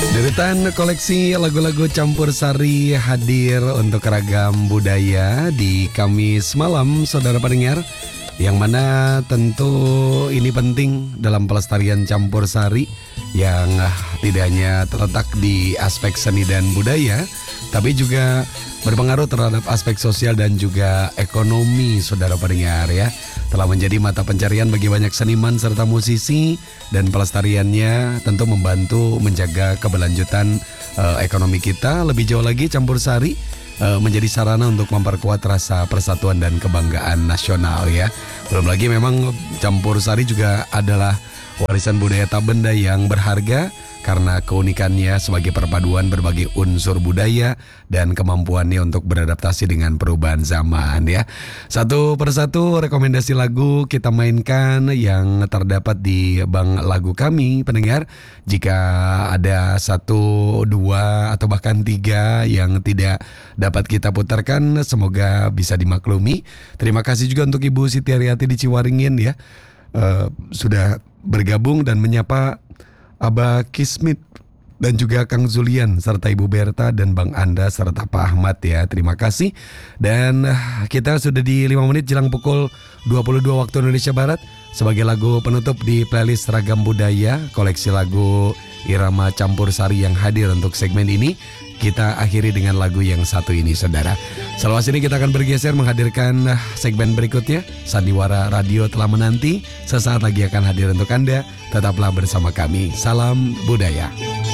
Deretan koleksi lagu-lagu campur sari hadir untuk ragam budaya di Kamis malam, saudara pendengar. Yang mana tentu ini penting dalam pelestarian campur sari yang tidak hanya terletak di aspek seni dan budaya, tapi juga berpengaruh terhadap aspek sosial dan juga ekonomi, saudara pendengar ya. Telah menjadi mata pencarian bagi banyak seniman serta musisi, dan pelestariannya tentu membantu menjaga keberlanjutan ekonomi kita. Lebih jauh lagi, campur sari menjadi sarana untuk memperkuat rasa persatuan dan kebanggaan nasional ya. Belum lagi memang campur sari juga adalah warisan budaya tak benda yang berharga karena keunikannya sebagai perpaduan berbagai unsur budaya dan kemampuannya untuk beradaptasi dengan perubahan zaman ya. Satu persatu rekomendasi lagu kita mainkan yang terdapat di bank lagu kami, pendengar. Jika ada 1, 2 atau bahkan 3 yang tidak dapat kita putarkan, semoga bisa dimaklumi. Terima kasih juga untuk Ibu Siti Ariati di Ciwaringin ya, sudah bergabung dan menyapa Abah Kismit dan juga Kang Zulian serta Ibu Berta dan Bang Anda serta Pak Ahmad ya. Terima kasih. Dan kita sudah di 5 menit jelang pukul 22 waktu Indonesia Barat. Sebagai lagu penutup di playlist Ragam Budaya, koleksi lagu irama campur sari yang hadir untuk segmen ini, kita akhiri dengan lagu yang satu ini, saudara. Selepas ini kita akan bergeser menghadirkan segmen berikutnya. Sandiwara Radio telah menanti, sesaat lagi akan hadir untuk Anda. Tetaplah bersama kami. Salam budaya.